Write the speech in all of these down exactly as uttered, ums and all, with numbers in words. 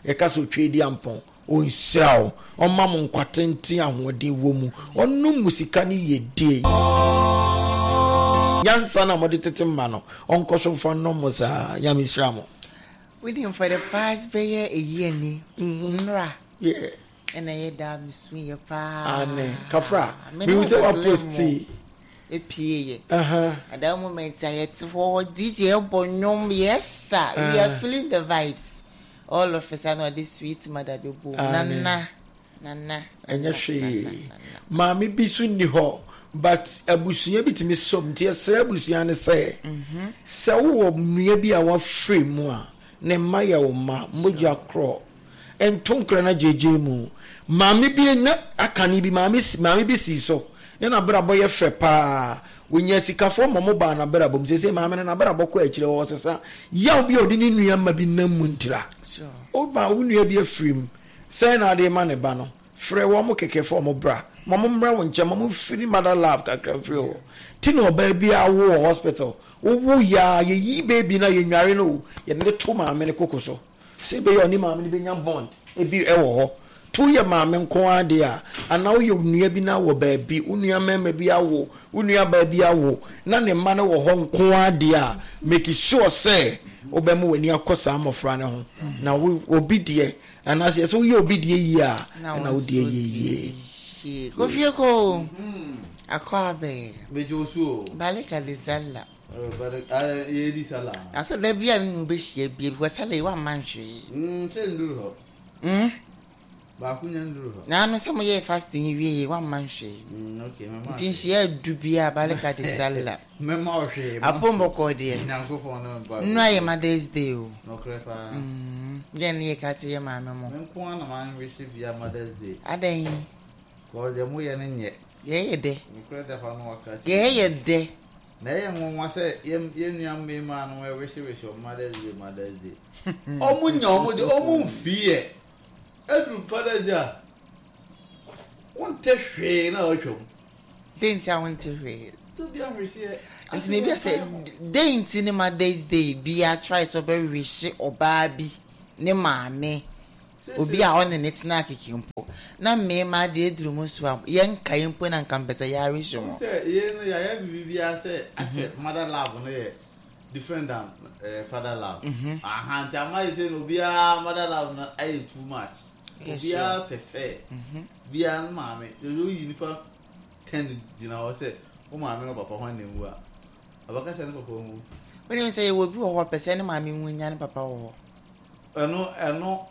e ka so twedi ampon o nsirawo o ma mo nkwatenten ahode wo mu onu musika ni yedie yansa na mo de tete ma no onko so fo no mo sa ya mi shramo we didn't for the past be a year ni nra yeah and I da mi sweet pa ane kafra me we say opposite e pie uh-huh at that moment I had for D J Bonum. Yes sir, uh-huh. We are feeling the vibes all of us. I know this sweet mother be bo nana nana enya hwe mami bi su ni ho but abusuya bitimi som tie sra abusuya ne say mhm se wo nua bi a wa free mu a ne maya wo ma moja kro entonkra na jeje mu mami bi na akani bi mami mami bi si so ne na bra boye fe pa wonya sikafo momo ba na bra bom sese mami na bra bokọ akire wo sesa yaw bi odi ni nua ma bi na muntira so o ba wo nua bi afrim say na de ma ne ba no frɛ wo mo keke fo mo bra momo mra wo nche momo firi mother love kakra frɛ wo ti no ba bi awo hospital wo ya ye yi baby na ye nware no ye ne to ma me ne kokoso se be yo ni ma me be nya bond e bi e wo ho to ye ma me nko ade a ana wo ye nua bi na wo ba bi unua mema bi awo unua ba bi awo na ne ma ne wo ho nko ade a make sure say obemu wani akosa amofra ne ho na wo obi de ana se so ye obi de yi a na wo de ye ye ko fie ko akwa be bejosu baleka de sala But I eat salad. I said, there be a bishop, was a one man tree. Hm, send her. Hm? Bakunyan. Now, no, some year fasting, you one man tree. Okay, mamma. Tin she had to be a balaka de salad. Mamma, a pombo cordial. Now go for no, no, I am a day's day. No crepa. Hm, then you catch your mamma. One man received your mother's day. A day. Call the moon in yet. Yea, day. Incredible. Yea, day. Nay, and one say, Yem young man, where wish you wish your mother's day, mother's day. Oh, Muno, the old fear. Edward Father's day. One test rain out. Didn't I want to read? To be unreceived. And maybe I said, Dain't in my day's day be a try so very rich or baby. Ne mammy. Obi a on in its naki kimpo. Na me ma de drumu swam. Yen kayimpo na kampesa ya risho. Say, yen ya ya bibi I say, I said mother love no different than uh, father love. Aha, tama say no be a mother love na ai too much. Be a per se. Be a mama, the uniform ten dina say, o mama no papa hwan nemu a. Abaka say no papa mu. When you say we be one percent mama mu nya papa wo. Eno eno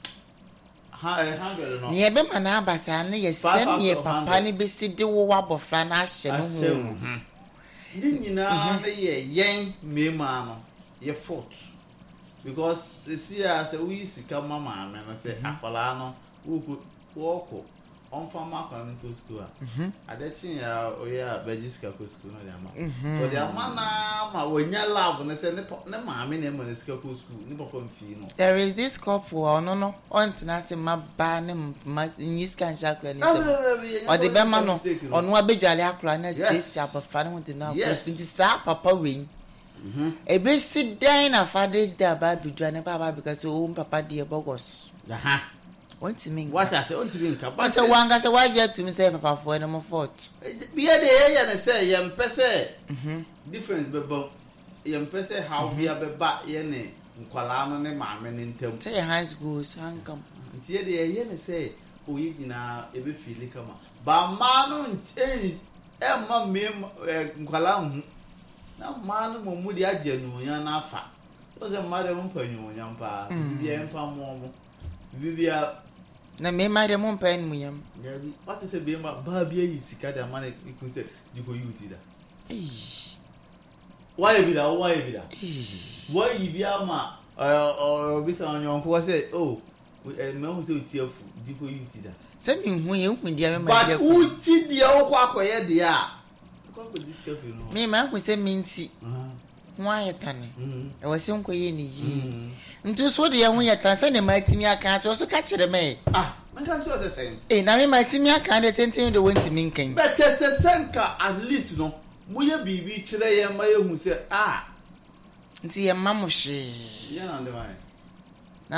no. Ye be mana abasa na ye sem ye papa ni be sidi wo abofra na ahye no ho. Ni nyina na ye yen mema no ye fault. Because this year say we sika mama me no say akwala no wo wo on farmer kan to school a adechin ya oya bejiska ko school no dia ma so dia mana ma wonya lab no say ne ne maame na ma sika ko school ni papa mfi no. There is this couple no no on na say ma ba ne ma nyiska nshakra ni say o de be ma no ono abedwale akra na sisi abafa ne ho na ko nti sa papa we mhm e be sit down na Father's Day about bidwane baba because o papa dey bogos aha. Want to mean what I say? Want to mean? But say one guy say why you to me say papa for no more fault. Be a day and say yam pese. Mhm. Difference be bo. Yam pese how be a be ba ye ne nkwala no ne maame ne ntem. Say high school san come. Nti ye dey ye ne say o yi nyina e be feel kama. Ba ma no eh e ma me nkwala hu. Na ma no mo mu di agenu ya na afa. O se ma de mo panyu nya mpa. Bi e mfa mo mo. Bibia na me ma de mo mpa nmu yam. Yabi what is be ma ba bia yi sika da man ikun say diko yuti da. Eh. Why be da why be da? Why yi bia ma eh bi kan yon ko say oh eh me hu say utiafu diko yuti da. Say me hu ye hu dia me ma dia. But uti dia wo kwa akoye dia. Ko ko discover no. Me ma hu say minti. Mhm. Why tane? Mhm. E wase nko ye ni yi. Ntu so de ye hu ye tan say ne ma timi aka to so ka kire me. Ah, man kan so say say. Eh na me ma timi aka de sentin de wonti min kan. But say senka at least no. Mo ye bibi kire ye ma ye hu say ah. Nti ye ma mo hwe. Ye na de mai. Nana,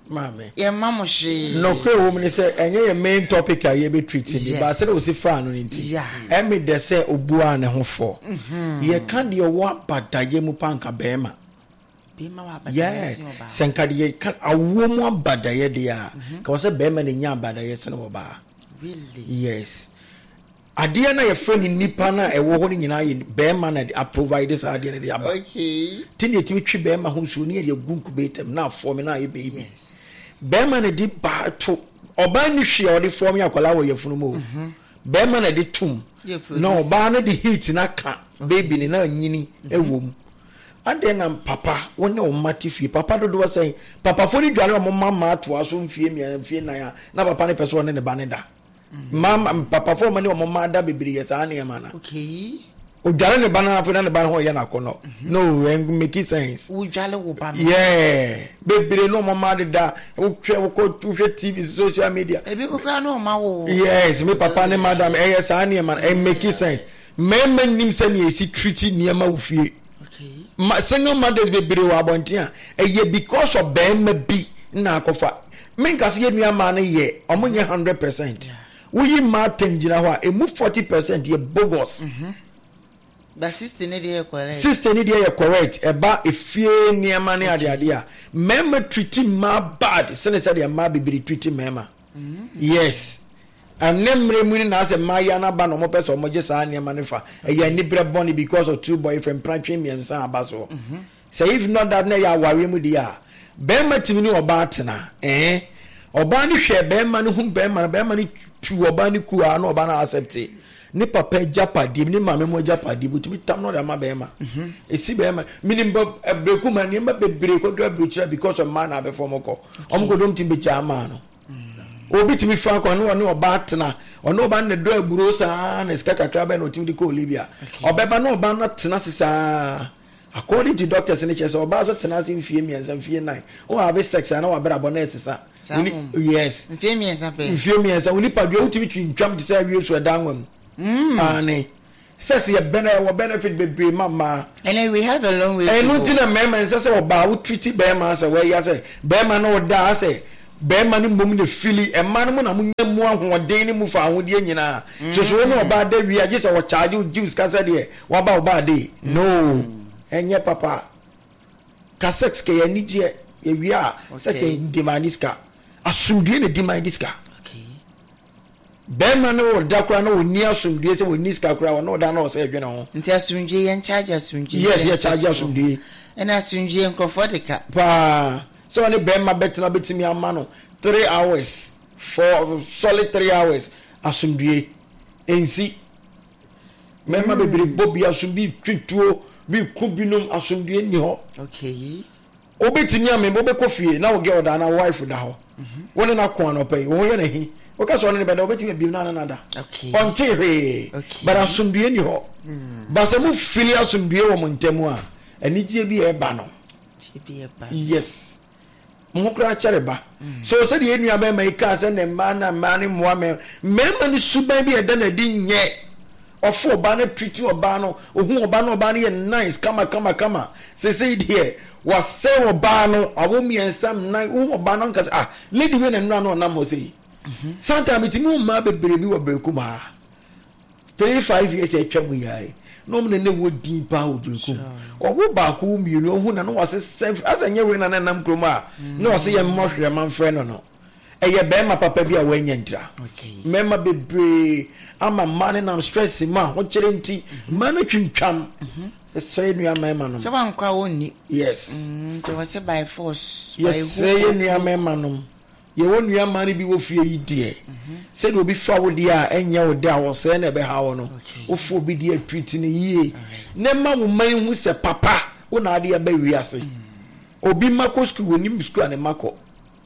Mame. Ye mama she. No kwe woman say enye ye main topic a ye be treating. Yes. But say we see fa no nti. Yeah. Emi de say obua ne ho fo. Mhm. Ye kan de wa badaye mu panka bema. Bema wa badaye Yeah. si oba. Senka de ye kan awo mu badaye de a. Ka wo say bema ne nya badaye se no ba. Really? Yes. Adia na ye friend nipa na e wo ho ni nyina ye bema na a provide this adia na de aba. Okay. Tini etimi twi bema ho so ni ye gunku betem na form na ye baby. Yes. Bema na di ba to oba ni hwe o de form yakola wo yefunu mo. Bema na di tum. No oba na di heat na ka baby ni na nyini ewom. Ade na papa wonye o mati fie papa do do say papa fo ni dware o mama ato aso mfie mi mfie na ya na papa ne pese won ne ba ne da. Mama papa fo mani o mama da bebiri ye sa na ye mana. Okay. O dware ne ba na afo na ne ba ho ye na kono. No, make sense. U dwale wo ba no. Yeah, bebiri no mama de da wo hwe wo ko hwe T V social media. Ebi ko kra no ma wo. Yes, me papa ne madam eh yes ani man eh make sense. Me man nim se ne esi treaty niema wo fie. Okay. Ma single mothers bebiri wo abontia eh because of them bi na akofa. Me nka se ye nua ma ne ye omonye one hundred percent. Wo yi ma ten gina ho a emu forty percent ye bogus. Mhm. But sister ne dey correct. Sister ne dey correct. Eba efie niema ne ade ade a. Mema treating ma bad. Sene say dey ma bebiri treating mema. Mm-hmm. Yes. And nemre mu ni na say ma ya na ba no mo person mo je sa niema ne fa. E ya ni bre boni because of two boyfriend pranche mi ensa abaso. Mhm. Say if not that na ya ware mu dia. Be ma timi ni oba atena. Eh. Oba ni hwe be ma ne hu be ma be ma ni tu oba ni ku a na oba na accept. Ni papa japadi ni mama mo japadi butumi tam no da ma be ma mhm esi be ma minimbo ebreku ma ni ma bebre ko do abruchira because of man abefo moko om ko dom timbe chama no obi timi fa ko no no oba atena ono oba ne do aburo sa na ska kakra be no timdi ko Olivia obeba no oba na tena sisa according to doctors in chese oba so tena sin fie mi ensa fie nine o have sex na wa bra bona sisa yes fie mi ensa pe fie mi ensa oni padua utimi twintwam te say wie so danwam. Mm. Ani says ye benefit benefit be mama. And we have a long way. And no tina mema and says about treaty bema say where ya say bema no da say bema ni mum the fili e man mo na mo mu ahoden ni mu fa ahode nyina so so no ba da wi age say wo charge you juice ka say de wo ba wo ba de no enye papa ka sex ke ya nije e wi a sex demandiska asumdie ne demandiska. Bema no dakwa no oni asumdie se oni ska kra no da no se adwene ho nti asumdie yen charge asumdie yes yes charge asumdie en asumdie nkofodika pa so ne bema betena betimi ama no three hours for solid three hours asumdie ensi mema bebiri bobi asumbi twituo bi kubinum asumdie ni ho okay obetimi ame bobekọ fie na wo ge oda na wife da ho woni na ko anopai wo ye na hi okay so ne be da obetimi bi na na da okay onti he but asumdue ni ho ba se mu fili asumdue wo montemu a anigye bi e ba no ti bi e ba yes mo kra chere ba so se de enua ba mai ka se ne ma na ma ne mo ame mema ni suban bi e da na di nye ofo oba na treat oba no ohun oba no oba no ye nice kama kama kama se se here was say oba no awomi ensam nine ohun oba no nka ah lady we na nura no na mo say sometimes it mu ma bebere bi wo breku ma three five years e twam yai no me ne wo din pa wo breku owo ba ko mi no hu na no was self as anye we na na nam kroma no was ye mo hwe man frɛ no no eye be ma papa bi a wa nya ntra me ma bebere ama man na stress ma wo kire nti ma na twintwam say nua mema no so wan kwa woni yes mm to was by force yes say nua mema no ye won nua mani bi wo fie yi die say do obi fa wo die a enya wo de a wo say na be ha wo no wo fo obi die treat ni yie ne ma wo man hu se papa wo na ade ba wiase obi mako school woni mi school ane mako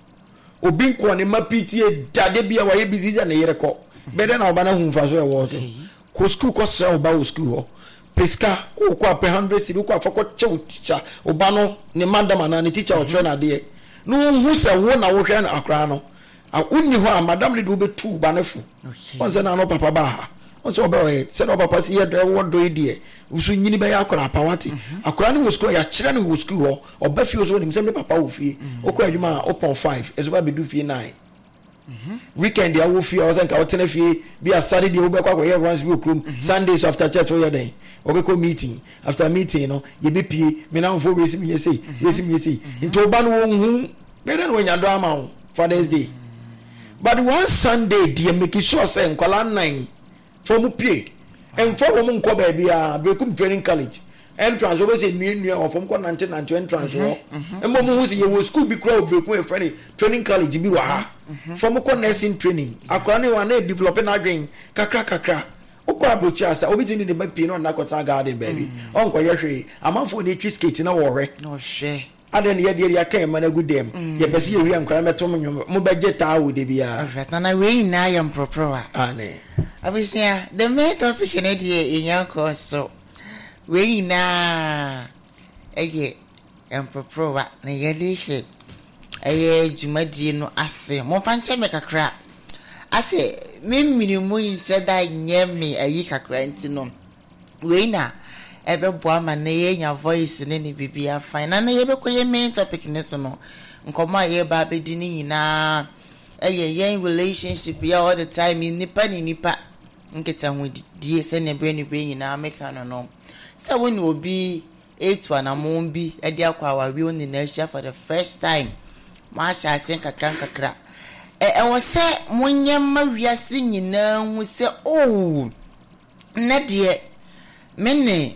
obi nko ne ma P T A dade bia wa ye busy ja ne yere ko be de na oba na hu fa so e wo so ko school ko sra oba wo school ho peska ko ko one hundred sibi ko afako che teacher oba no ne madam na ne teacher o tro na de no hu se wo na wo hwe na akra no a unni ho a madam le do betu ba na fu on se na no papa ba ha so obe said oba papa see there what do idea usu nyini be yakora pawati akora ne wo school ya kire ne wo school ho oba fie so nim say me papa wo fie okwa adwuma open five ezo ba be do fie nine weekend ya wo fie o say nka wo tena fie bi a Saturday wo be kwa kwa here runs be okrum Sundays after church wo ya den obe ko meeting after meeting no ye be pie me na fo we sim ye say we sim ye say into oba no wo hu be den wo nya do ama Father's Day. But one Sunday, dear, make sure say nkwala nine from pay and for woman ko baby ah Bekum Training College entrance always say new new or from nineteen ninety entrance wo and mom who say you school be crowd Bekum friend training college bi wa ha from ko nursing training akora ne wan develop na adwen kakra kakra okwa abochi asa obi tin de ba pie no na kwata garden baby onko ye hwe amanfo ne twi skate na wo hwe no hwe aden ye de ya kan ma na gudem ye pese ye wi ankra meto mo beje taa wo de bia afata na we na yam proper ane abisia the main topic in the inyanko so we na ege yam proper na ye lishe eye jumadie no ase mo panche me kakra ase me minimu yi seda nyeme ayi kakra ntino we na ebe boa ma na ye nya voice ne ni bibia fine na ye be koye main topic ne so no nkoma ye ba be di ni na eye yen relationship ya all the time ni nipa ni nipa nketa ho die se ne be ni be nyina meka no no se woni obi etu anamon bi e dia kwa awawe oni na ahia for the first time ma sha sen kakran kakra e e wo se monye ma wiase nyina hu se oh na de mene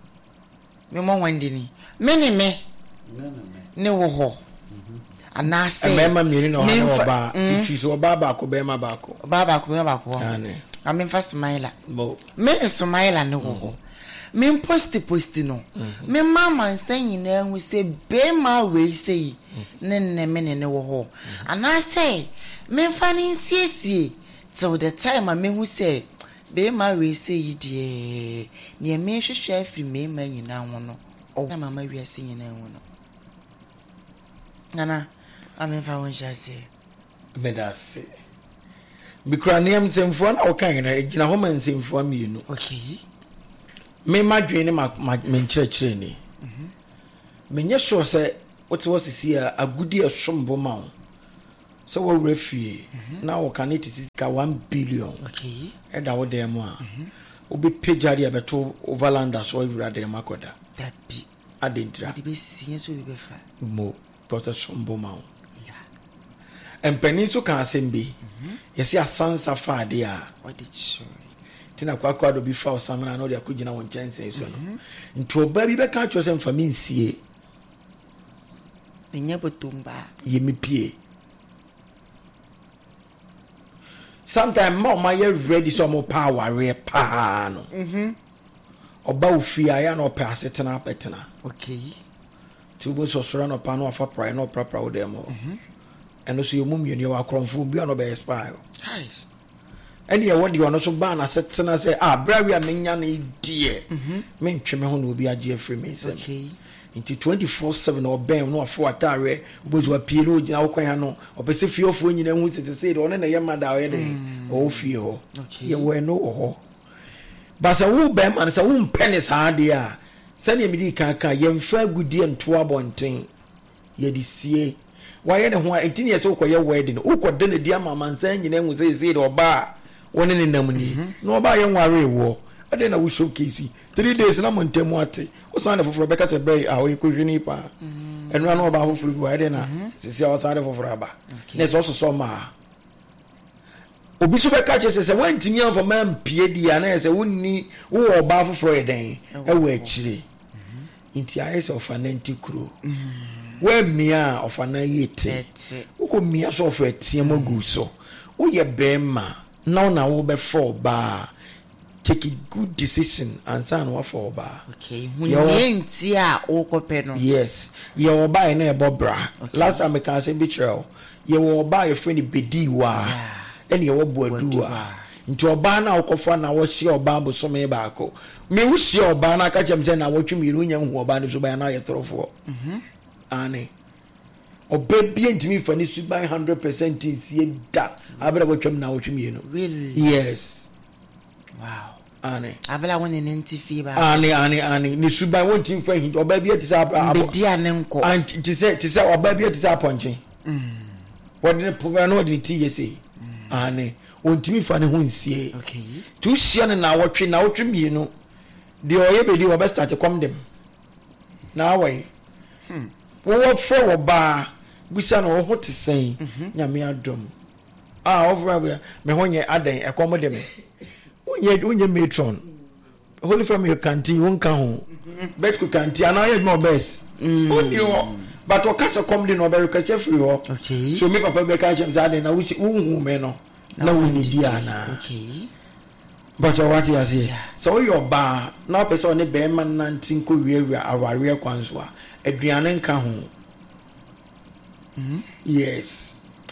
me mo wandini mene me ne wo ho ana se mema mi ni no ha ba titwi so baba ko be ma ba ko baba ko me ba ko ane amen fa smile mo me smile ne wo ho me post post no me mama nsan nyina hu se be ma we sei ne ne me ne wo ho ana se me fa ni siesie till the time me hu se be ma we say die ne me hwehwe afri me ma nyina ho no o na mama wi ase nyina ho no nana amen fa won shase me da se bikraniam semfo na o kan na gina ho man semfo mi no okay me madwe ne ma me nkyerɛkyerɛ ni mhm me nye sure se what was see a agudi asombo ma o so we refie now we can it is one billion okay e da wo dem a obi pejari abeto overlander so every dem akoda that be adentra it be sie so be fa mo process sombo ma o yeah empeni so kan sembi yesi asansa fa de a what did you tina kwa kwa do bi fa osamana no de akugina won chance so no nto ba bi be kan cho sem fa mi nsie enya botumba yemi pie sometimes mom my ready some power re pa no mhm oba ofia ya no pass it na petena okay tu bo so sora no pa no afa prai no prapra wo dem mhm eno so yomum yenu wa kronfo bi no be expire hi eni e wodi ono so ba na setena say ah bra wi amenya na die mhm me ntweme ho no obi age afri me say okay into twenty-four seven or bem no afo atare obozu apie no gina wokwan no opese fiofo nyina hu tete say de one na yema da o yede o fie ho ye we no ho basa wo bem an sa wo mpene sa de a sane mi di kan kan ye mfa gudie nto abonten ye di sie wa ye ne ho a entini ye se ukoye wedding ukode ne di ama mansan nyina hu say say de oba woni ne nam ni no oba ye nware wo ade na wo showcase three days na mo ntemu ate o san foforo beka se bay a o yekohwini pa enu na oba foforo go ade na sisi o san foforo aba na so so so ma obi so beka che se wan timi an for man pie dia na se wonni wo oba foforo eden e wo akire inti ayes of an anti kro we mia of an yete wo mia so of atie magu so wo ye bema na na wo be for ba take a good decision and say no for ba okay when you ntia o kope no yes ye wo ba na e bobra last time I can say betrayal ye wo ba ye friend bedi wa and ye wo boadu wa nti oba na okofa na wo hye oba bo so me ba ko me wo hye oba na ka chem say na wo twimi ru nya hu oba ne so ba na ye torofo mhm ane oba bia ntimi fa ni su ba one hundred percent sie da abra wo twem na wo twimi no really yes Wow. Ane. Abela won in ntifi ba. Ane ane ane ni suban won tin fa hin oba bia ti sa abra. Bedi ane nko. And ti say ti say oba bia ti sa ponche. Mm. What the problem no the ti yesi. Ane ontimi fa ne ho nsie. Okay. Tu hia ne na wotwe na wotwe mienu. De oye bedi oba start come dem. Na awai. Hmm. Wo fro wo ba bisa no ho te sen. Nyame adom. Ah over me ho nye adan ekomo de me. Unye unye matron. Holy family canteen won kan ho. Bet ku canteen ana ye no best. Onyo but o kasa come de no be request free ho. Okay. So me papa be ka chem say na wuchi unhu me no. Na woni di ana. Okay. But what you say? So your ba na person ne be man nantin ko wiawia aware kwanso a aduane nka ho. Mhm. Yes.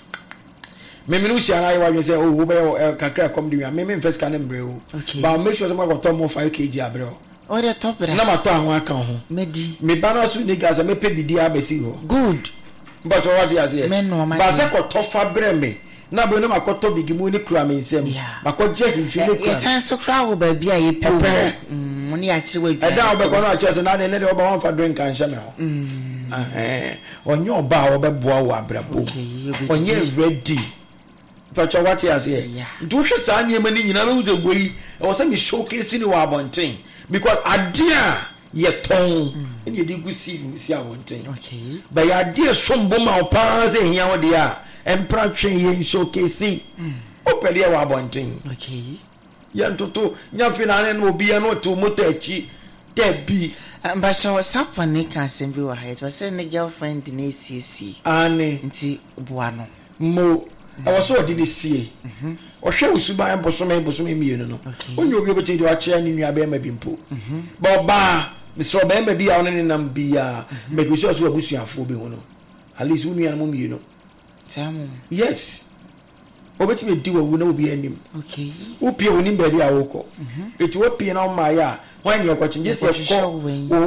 Me me no share na you say oh we kakra come the me me first can embre o. But make sure some go to more five kilograms abre. O de top bra. Na ma to anwa kan ho. Medi. Me ba na so ni gas me pe bidi abesi ho. Good. But what you say? Me no ma. Ba se ko to fa bre me. Na be no ma ko to bigi mu ni kura me nsem. Ma ko je himfi ni kura. Yes an so kra wo ba bia ye pe. Mm, oni a kire wa bia. E da wo be ko na kire na ne ne de wo ba wan fa drink kan hye me ho. Mm. Eh. Onye oba wo be boa wo abrabo. Onye ready. But what you say? Do you say any money in a lose away or some showcase in your bonting? Because idea ye tongue and you did see see our thing. Okay. But your idea some boma or pass in here they are and practicing in showcase. Open the our bonting. Okay. Yan toto Nyafinan will be a note to Motechi. There be. But so sapane can send you a head was send a girlfriend in A C C. Annie, nti buano. Mo. I was so did see. Mhm. O hwe usuba embosome embosome mienu no. Onye obi obeti do ache ani nua be ma bimpo. Mhm. Ba ba, Mister Be ma bia ono ne nam bia, me bi so so abusuafo be ho no. At least unu ya no mienu. Tamu. Yes. Obeti me di wawu na obi anim. Okay. Wo pie wonim ba dia woko. Mhm. Eti wo pie na o ma ya, when you watching just o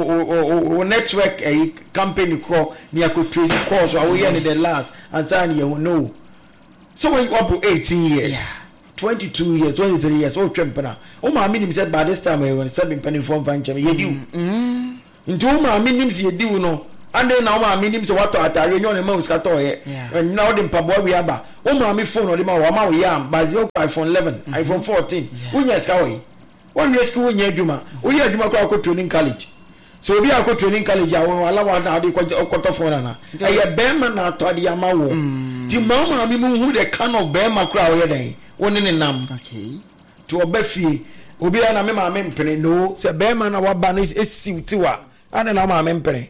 o o network a company crawl near ko trace course or we the last and say you know. So when you up to eighteen years, yeah. twenty-two years, twenty-three years, oh trempena. Oh my minim said by this time when seven penny from fancham ye do. Mm. Into my minims ye do no. And then now my minims what to atari on the mouse kato here. And now the pabo we aba. Oh my mi phone or the ma ma we am by zero iPhone eleven, iPhone fourteen. When you scawi. One year school nye juma. We are juma ko training college. So we are ko training college ya won ala wa na de ko to phone na. E ye be ma na to de ama wo. Ti mama mi mu hu de kind of be ma kra wo den. Woni ne nam. Okay. To obafie. Obi na me ma me mpene no. Se be ma na wa ba no esi ti wa. Ade na ma me mpene.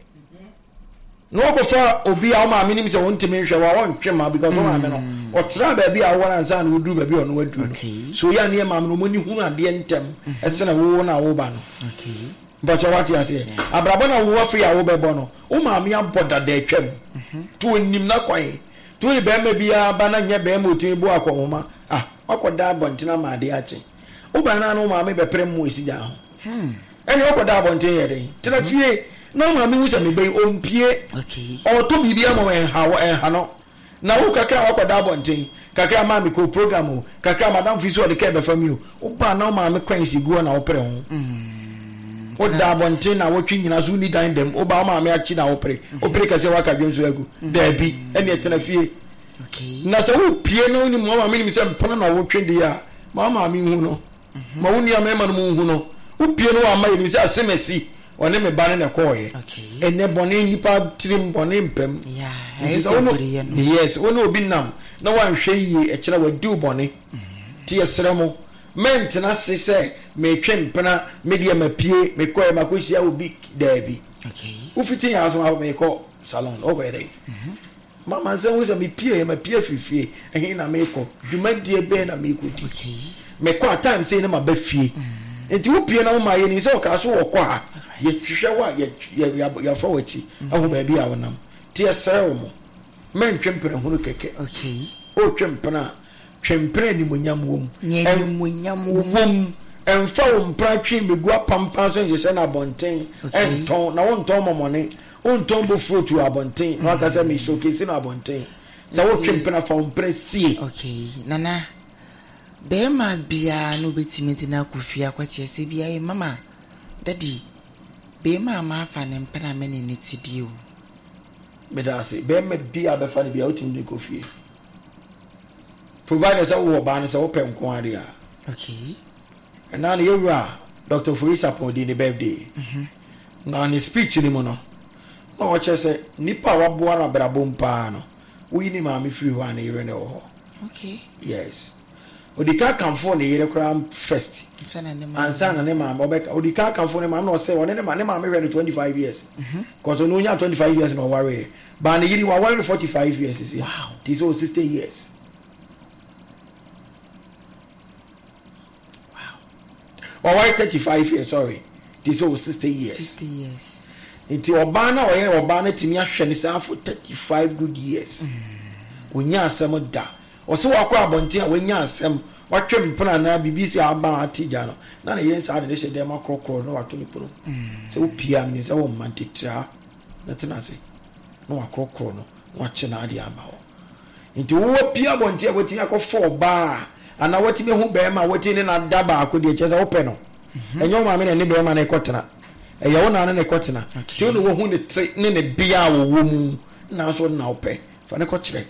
No ko fa obi a ma me nim se won timi hwe wa won twe ma because won ame no. O tra ba bi a won ansa na woduru ba bi ono wadu no. So ya ne ma me no moni hu na de ntem. E se na wo na wo ba no. Okay. But what you say? Abrabo na wo free a wo be bo no. O ma me aboda da twam. To nim na kwan. To ni be ma bia ba na nya be ma otimi bo akwoma. Ah, akoda abontina ma de ache. O ba na no ma me be prem mu esi ja ho. Hmm. Eni akoda abontin ye den. Tena fie na ma me hu se me be ompie. Okay. O to bibia mo en ha wo en ha no. Na wo kakra akoda abontin. Kakra ma me ko program o. Kakra madam fi so de ke be fam you. O ba na ma me kwan si guo na wo pre ho. Hmm. O da bonte na wotwi nyina so ni dan dem o ba ma me achi na opre opre ka se waka dwenso agu da bi ene etena fie. Okay. Na se wo pie no ni mo ma me ni se mpona na wotwe de ya ma ma me hu no ma woni ya me ma no hu no wo pie no ama ni se asemesi one me ba ne na ko ye. Okay. Ene bone nipa trim bone mpem. Yeah, I so body no. Yes, wo no obi nam na wan hwe yi e kira wa du bone ti esremo mentena se se me twempena media mapie me koe makosia obi dabi. Okay. Ufiti ya so ma me ko salon over there. Mhm. Mama se wo se me pie me pie fifie ehin na me ko dwumadie be na me ko ti. Okay. Me ko time say na ma ba fie. Enti wo pie na wo ma ye ni se o ka so wo ko ha ye twhwe wa ye ya fa wachi aho ba bi a wonam ti esere wo mo men twempena hunu keke. Okay. O twempena twempena ni monyam wom en monyam wom emfa wom pratwe megua pampa so nje se na bonten enton na wonton momone wonton bo fruit wa bonten na ka se me showcase na bonten so wo twempena fa wom presie. Okay nana Bema bia no betimi na kofia kwache se bia e mama daddy bema ma fa ne mpana me ne tidi o me da say bema bia be fa ne bia otimi ne kofia providers wo ba ne se wo pem ko ade a okay and now you are Doctor Furisa Podi the birthday mhm na ni speech ni mo no no wo che se nipa wa boa na brabo mpa no wo ni ma me free ho na yere ne wo okay yes odika kamfo ne yere kra first sana ne ma ansana ne ma obeka odika kamfo ne ma no say one ne ma ne ma me we twenty-five years mhm cause no nya twenty-five years no worry ba ne yiri wa worry forty-five years is wow this is sixty years wow or why thirty-five years sorry this is sixty years sixty years inti oba na o yere oba na timi ahwe ne say for thirty-five good years onya asem da o se wakọ abonte a wanya asem watwe mpona na bibisi aba atija no na na yere sa de she dem akrokro no wato ni pono se wo pia mi se wo mantitra na tena se no akrokro no wache na ade aba ho nti wo pia abonte a wati akofo ba ana wati me hu be ma wati ne na daba akodi che se wo pe no enyo ma me ne be ma na ekotena eya wo na na ekotena ti no wo hu ne ne ne bia wo wo mu na so na wo pe fa ne ko kire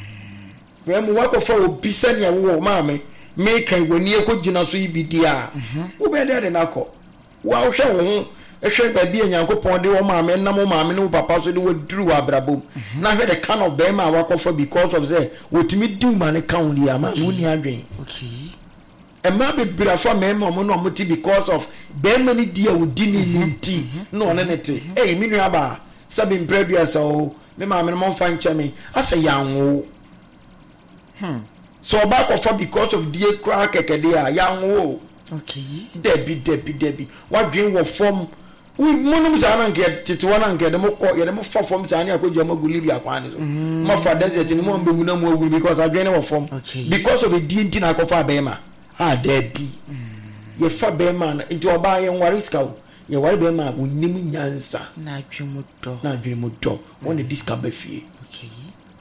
we mu wako fa obi sania wo maame me kan wani ekogina so ibidi a wo be de na ko wa wo hwe wo ehwe ba bi enyankopon de wo maame na mo maame ne wo papa so de wo duru wa brabom na hwe the kind of be ma wako fa because of say wotimi du ma ne kan ri ama wo ni adwen okay e ma be bira fa me ma mo no mo ti because of be ma ni dia wo di ni ni ti no ne ne ti eh mi nua ba sabi mpredua so me maame no mo fa nche me asa yanwo hmm so back of because of the crack kekede a yanwo okay debi debi debi what dream wo form we monum za na nke tete wana nke de mo ko ye de mo fa form za na akwaji mo guli bi akwan so mo fa desert ni mo mbe mu na mo guli because adwen wo form because of the D N T na kofa bema ah debi ye fa bema na nti oba ye nware ska ye ware bema wonim nyansa na adwemu do na adwemu do won dis ka ba fie okay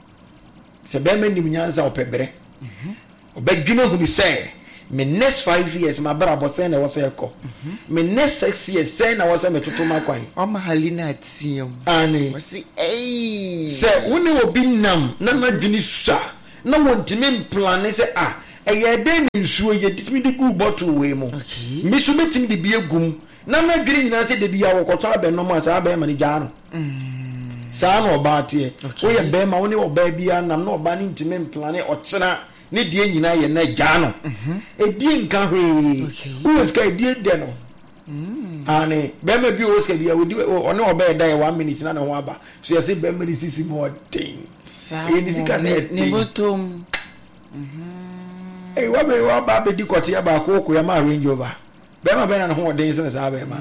se bema nim nyansa opebre mhm obedwino hu ni say me next five years my brother say na was eko me next six years say na was me totoma kwan o ma halina atiem ani wasi eh say woni obi nam na na dwini sua na wontime plan say ah eye den nsuo ye dismi de good bottle we mo okay me so metim de bi egum na na dwiri nyina say de bi ya wokoto abenno mo asa aben mani ja no mm sa na oba tie wo ye be ma woni oba bia nam na oba ni ntime plan e ochena ne die nyina ye na gya no mhm edie nka hwe who is ka die de no mm ani be ma bi o ska bia wodi one oba da one minute na na ho aba so you say be ma ni sisi more thing sa e ni sika na ni botom mhm eh wa be wa ba be di kote ya ba ko ko ya ma range over be ma be na ho den se sa be ma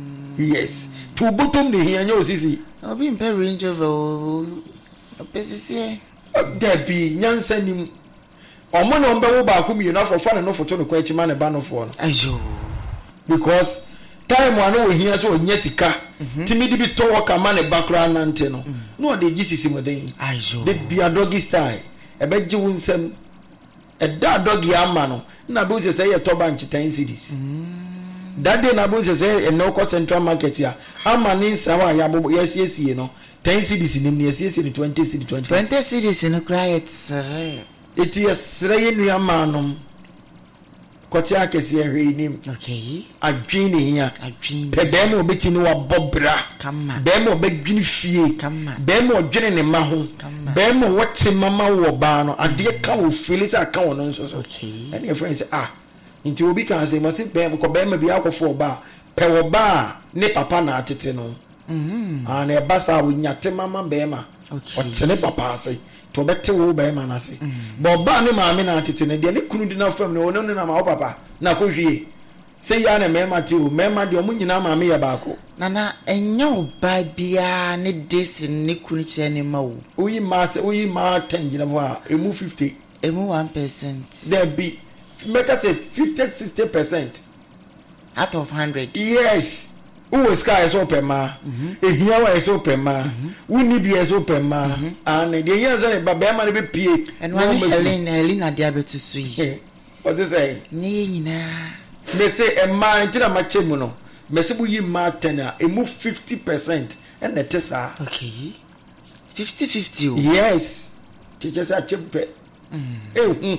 yes to botom ni hianya o sisi obi mpe range over o pesisi there be nyansa nim omo no mbe wo ba ku mi na for fa no foto no kwa chima ne ba no fo no ayo because time one wo hia so onya sika timidi bi to waka ma ne background nante no no de gisisi mo den ayo de bia doggy style e be ji wunsem e da doggy ama no na be wo say ye to bank ten cities that day na be wo say e no ko central market ya ama ni sa wa ya bobo yes yes ye no ten cities ni yes yes ni twenty cities twenty twenty cities no quiet sir it is rain ya manum kotia akese ehwenim okay adwini hia adwini pe dem obetini wa bobra kama dem obedwini fie kama dem odwene ne ma ho dem wote mama wo ba no ade ka wo feel say aka wono nso so okay and your friends ah nti obi kan say must bem ko bem bi akofo ba pe wo ba ne papa na atete no mhm ah na basa wo nyate mama bema okay otene papa say to bete wo ba ma na se bo ba ne ma me na tete ne de ne kunu di na fam ne wono ne na ma wo papa na ko hwie se ya na me ma ti o me ma de o munyina ma me ya ba ko nana enyo ba bia ne des ne kunu kire ne ma wo oyi ma se oyi ma ten gina bo a emu fifty emu one percent there be make us say fifty sixty percent out of one hundred yes who sky is open ma ehia wa is open ma wuni bi is open ma and the years are ba be ma be pie and one Helen Helen na dia betu so yi What is say? Nina. Me say a man to the machemuno. Me say we martena a move fifty percent and the tessa. Okay. Fifty fifty. Yes. Teachers are cheap. Eh.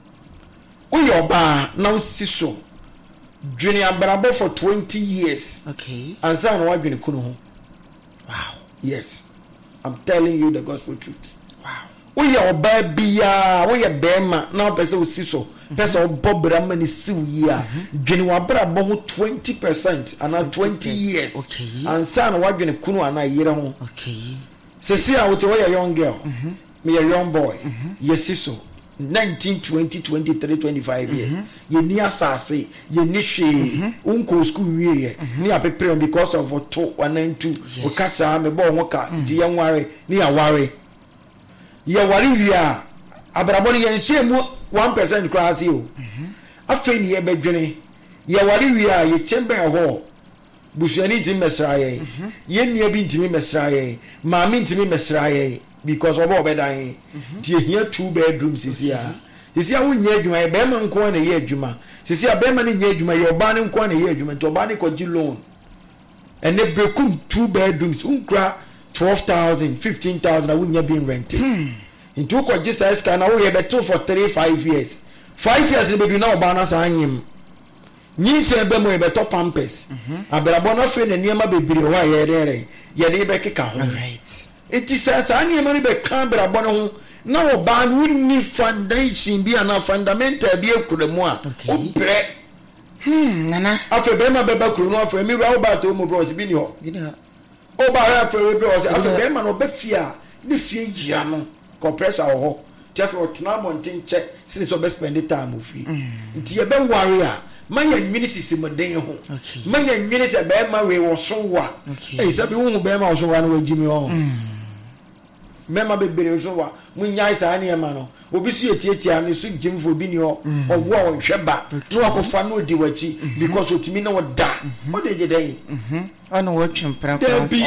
We are bar now siso. Junior Brabo for twenty years. Okay. And some are going to kuno. Wow. Yes. I'm telling you the gospel truth. Wow. We are baby, we are bema. Now, person will see so. Person Bob Raman is still here. Junior Brabo twenty percent and now twenty years. Okay. And son, are going to kuno and I year on. Okay. Cecilia, what a young girl. Me a young boy. Yes, so. nineteen, twenty, twenty-three, twenty-five years. You near Sassy, you nishi, uncle school year, near prepare because of what talk one and two, or Cassa, me born waka, the young worry, near worry. You worry, we are. Abraboni and shame one percent cross you. After ye bedjourney, you worry, we are, you chamber a hall. Bushani to Messiah, yen you been to me Messiah, mammy to me Messiah. Because of all dying, you hear two bedrooms is here. You see, I wouldn't yet my Beman coin a year, Juma. You see, a Beman in Yajuma, your banning coin a year, Juma, to Bani could you loan. And they break two bedrooms, uncra twelve thousand, fifteen thousand, I wouldn't have been rented. In two could just ask, and I will have two for three, five years. Five years, they be now banners on him. Ni say Bemo a better pampers. A Barabona friend and Yama be why you're Yadebeka. All right. It is as any money be Canberra Bono. Now, ban we need foundation be an fundamental be a kuremoa. Okay. Hmm, Nana. After Bema Beba Kuno for me, about to Mobros Binio. You know. Oh, by after Bema no Befia, the fee Giano, compress our home. Just for Tnamon tin check since you best spend the time with you. Dear Ben Warrior. My ministry Modeno. Okay. My minister Bema way was so what? Okay. Hey, some people Bema also run away Jimmy on. Mema be bere so wa munya isa na ema no obi su etietia na su Jim for bi ni o owo a wonhweba no akofa no di wachi because otimi na woda o de je den mhm ono wo twempra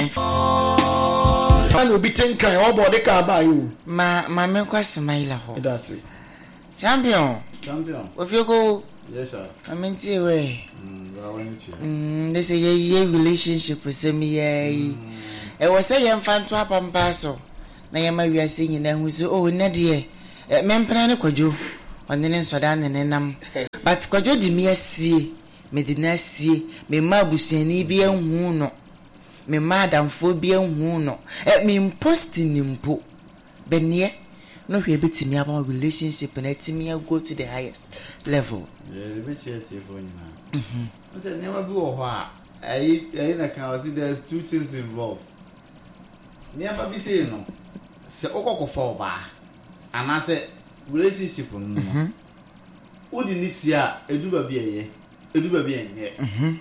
ana obi tenkan o bo de ka ba you ma ma me kwa smile ho that's it champion champion ofioko yes sir amenti we mm ga wani chi mm they say ye relationship with me ye e wo say ye mfa nto apampa so na yema wiase nyina hu so oh ne de e mempena ne kwadwo onne ne nsoda ne nenam but kwadwo di me asie me di na asie me ma busuani bi anhu no me ma adamfo bi anhu no e me impost ni mpo benye no hwe betimi about relationship na timi go to the highest level yeah the bit here for you now mhm but never be wo ho a ai ai na kan see there's two things involved never be say no se okokofo oba ana se relationship no mhm odi ni sia eduba bi eye eduba bi enye mhm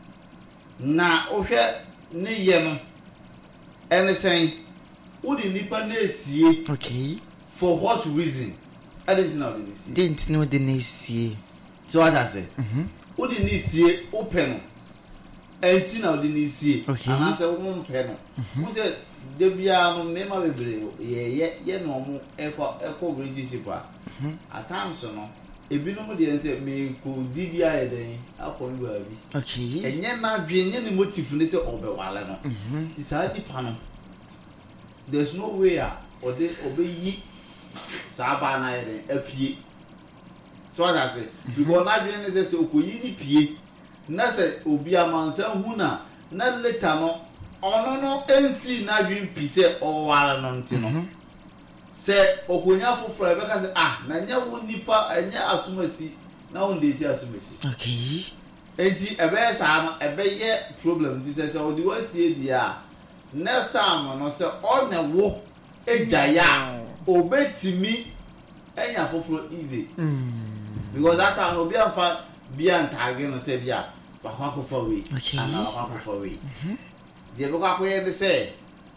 na ohwe ne ye no ene sen odi nipa na esie okay for what reason I didn't know the esie didn't know the esie so what I say mhm odi ni esie open enti na odi ni esie ana se wo mpe no wo se debia no mema bebre ye ye ye no mu eko eko relationship a at times no ebinom de say me ko dibia ye den akọ lu abi okay enye na dwe enye ni motive ne se obewale no ti sa di pa no there's no way a ode obeyi sa ba na ye den apie so that say because na dwe ne se se okoyi ni pie na se obi amansa hu na na later no ono no ensi na dwen pi se o ware no ntino se okonya foforo e beka se ah na nya wo nipa enya asumasi na wo ndeti asumasi okay enti ebe sa no ebe ye problem ti se se o di wasie dia next time no se all na wo ejaya obetimi enya foforo easy mm because that time obi afa bia ntage no se bia ba kwa ko for we ana ba kwa for we mhm de bo kwa ko ye se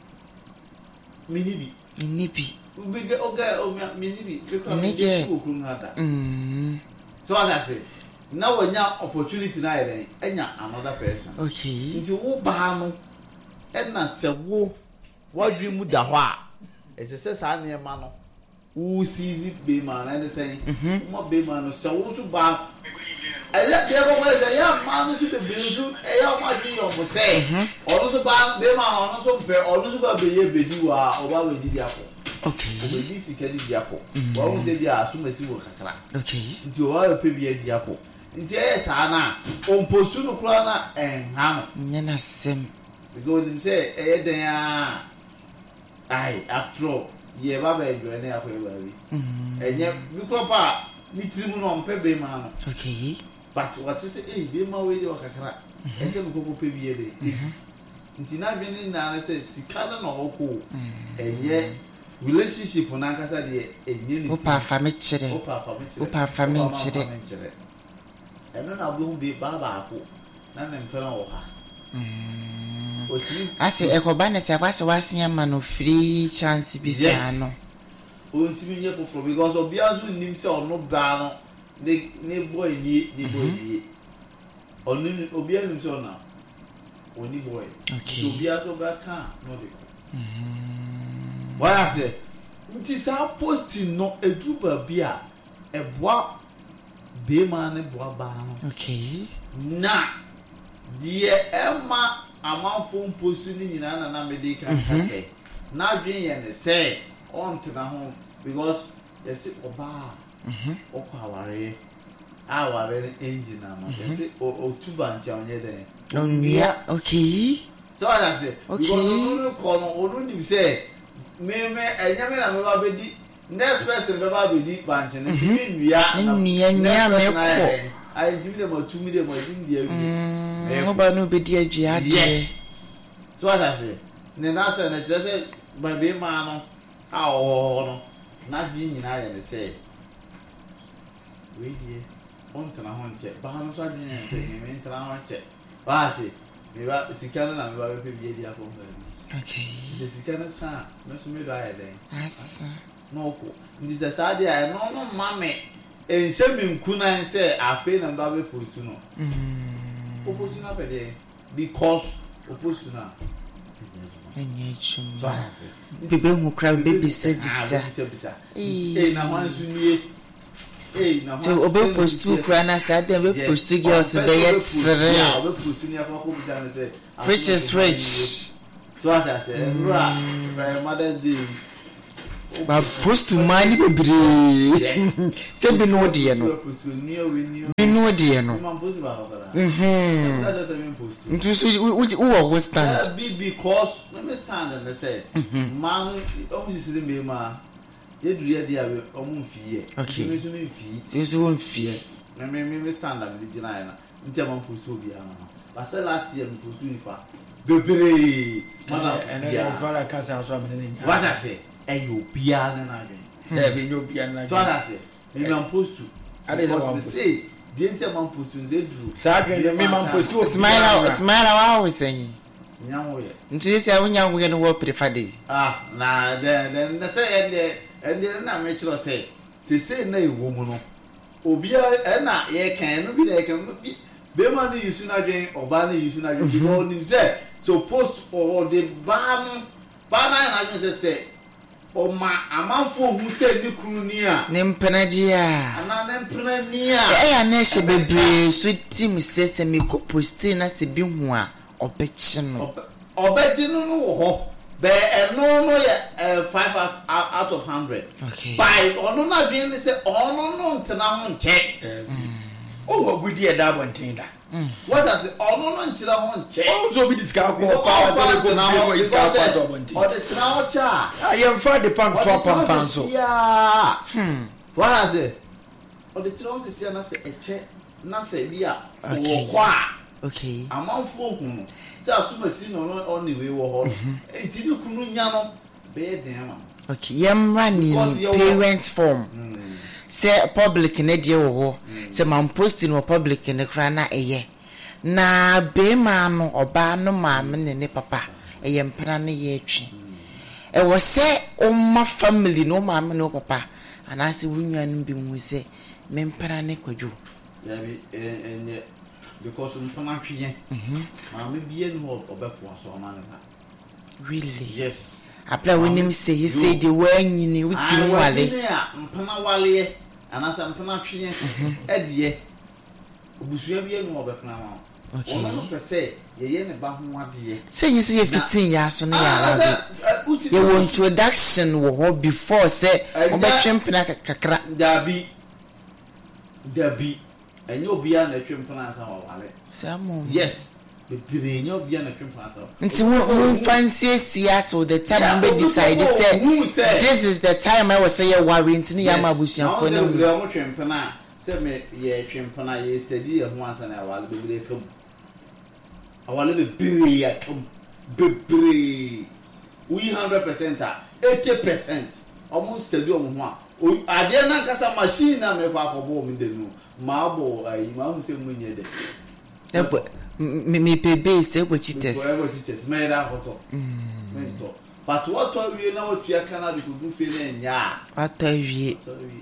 minibi minibi Big okay, oh minibi because Nige. ku ngata mm so what I say now when ya opportunity na ere enya another person okay nti wo ba no e na se wo wadwi mu da ho a ese se sa na e ma no who sees it be man and say what be man so also ba I let them go as a young man to the building a young man of say also ba be man also be also ba be ye be do a oba we di apo okay we di sika di apo wa wo say bi asuma si wo kakra okay nti o wa pe bi di apo nti e sa na on postu no kura na en ha no nyana sem because them say e den a ai after all ye ba ba enjoy na akwa ba bi enye bi ko pa ni trimu no mpe be ma no okay but what is eh be ma we di wakakra e se ko ko pe bi ebe nti na bi ni na na say sika na no ko enye relationship na nkasa de enye ni opa fa me kire opa fa me kire opa fa me kire eno na bu bi ba ba ko na na mpe na wo ha ase ekoba na se kwase wasia ma no free chance bi se ano ontimi nye foforo because obiazu nim se ono ba no ne ne boy ni ni boy ni onu obiazu nim se ona oni boy so obiazu ba kan no de mhm wa se nti sa posting no eduba bia eboa be ma ne boa ba no okay na die emma amanfo mposu ni nyina na na medical kase na dwen ye ne say on to na home because yes oba mhm okwaware aware engine na no yes otuba ncha onye den onua okay so I say because no ko no onu nim say me me enya me na me ba bedi next person be ba bedi banche ne timi nua na nua nua me ko I give them a two million more in the area. Oba no be dia dua de. Yes. So what I say, ne na say na just say by be man no a o no na bi nyina ya ne say. We die on tana hon che. Ba no so adwen say me tana hon che. Ba say me ba sika na me ba be bi dia ko. Okay. Se sika na sa me so me do aye den. Asa. No ko. Ndi say sa dia no no mame en shemi nkuna say afi na mba be posu no mm oposu na pede because oposu na enye chum so bebe hu kra baby service eh na wan su nie eh na wan so obe postu kra na sa dem be postu girls be yet sere ya obe postu ni afa ko bisa na say rich is rich so what I say ra by Mother's Day ba post to money bebre yes se bi no de no bi no de no mhm that's just a post ntu so wo wo stand be because let me stand and say man almost see me ma ye duru ye dia be omu mfie me so me mfie so so mfie me me me stand am de gina na nti am post obi ana but say last year me post ni pa bebre man and that's what I can say so am what I say eyo bia na na de eh be yo bia na so I say me man post to I dey want to say the ente man post nze duru sa adwen me man post smile smile wa wo sen nyanwo ye nti se a nyanwo ye no wo prefer dey ah na then then the say ende ende na me chiro say se say na ewo mu no obia e na ye kan no bi na ye kan bi be man ni yusu na dwen oba ni yusu na dwen bi no nim say so post for the ban ban na na dwen say o ma amanfo hu se ni kunu ni a ne mpenaji a ana ne mpena ni a e ya na hye bebre so team se se me ko post na se bi hu a obechi no obechi no no ho be eno no ye five out of one hundred okay by ono na bi ni se ono no ntena ho nche o wo gudi e da bontin da what does ono no ntira ho nche o so bi diska ko power tele ko na ho iska ko to bontin o de tena ho cha ah ye mfa de pam to pam pam so hmm what does it o de tena ho se na se eche na se bi a wo kwa okay amanfo hu se asuma si no no on the way wo ho enti ni kunu nya no be den ma okay yam running parents form say public na die wo ho say man posting no public na kra na eye na be ma no oba no ma me ne ne papa eye mpana ne ye twi e wo say o ma family no ma me no papa ana se wunwa no bi mu say me mpana ne kwadwo ya bi enye because mpana twiye mhm ma me bie no obefo aso ma ne ha really yes Apla when him say he say the when you with him wale. Mpana wale anasa mpana twene e de obusua bi enu obekna ma. Okay. Woman no say ye ye ne ba ho ade. Say you see fifteen years so na ya. You want introduction wo before say obetwempena kakra. Dabi. Dabi. Enyo obia na twempena ansa wa wale. Samo. Yes. The enyo obia na twempena ansa. Nti won fancy Seattle the time we decide say this is the time I was say you worry ntini ya mabusuafo na. We am twempena say me ye twempena ye study e ho ansa na wale be be kam. Awale be be ya kam. Be we one hundred percent eighty percent almost study o ho a. Ade na kasa machine na me kwa akobo mi de no. Ma bo ayi ma mu se mu nye de. Ebo me me pebe se ebo chites. Ebo chites me da foto. Me to. But what to wie na what ya kana de kudu fe na nya. Ata wie.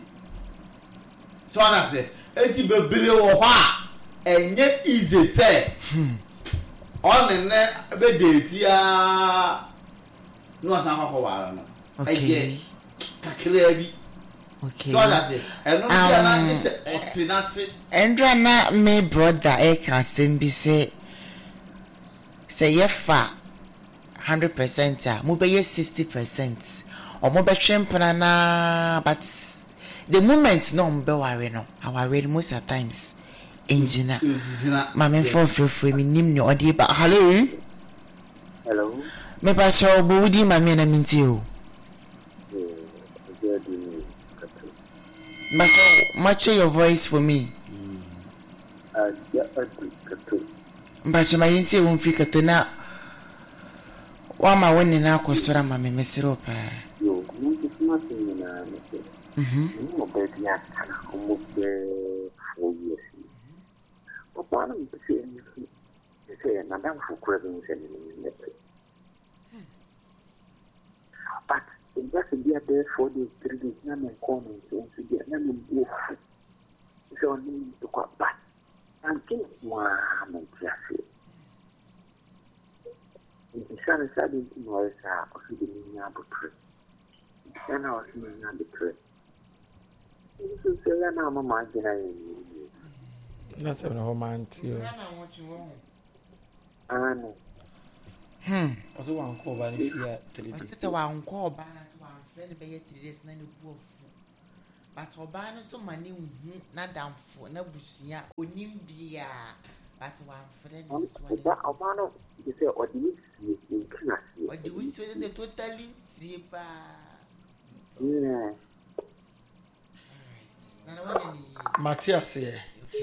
So na say eti bebere wo ho a enye easy say. On ne be date ya no asan kwa wara no. Okay. Kakle bi. Okay. So that's it. And no um, is otinase. Endra na me brother e kan sembi say say yefa one hundred percent a mo be ye sixty percent. O mo be twempena na but the moment no mo be worry no. Our worry most of times engineer. Ma me for for for me nim no odi ba. Hello. Hello. Me pa show bo wudi ma me na minti o. But match your voice for me. Uh, yeah, I do. But my inti won't figure to now. Why my winning now cosura mammy, Miss Ropa? You, it's nothing in a hm. No, baby, I can't come up there for years. But one of the things they say, Madame for cravings and but it doesn't be there for the three days, none and corners, and to get none and be so need to go back. And think one and just the sun is adding to noise, or feeding me up a tree. Then I was in the tree. This is a number my that's a woman too. I know. Hmm. Also, one call by the fear. Sister, one call by one friend by three days, none of but Obana so money, not down for no busia, or nimbia, but one friend. Obano, you say, or do we see in class? Or do we say the totally zipper? Yeah. Matthias here.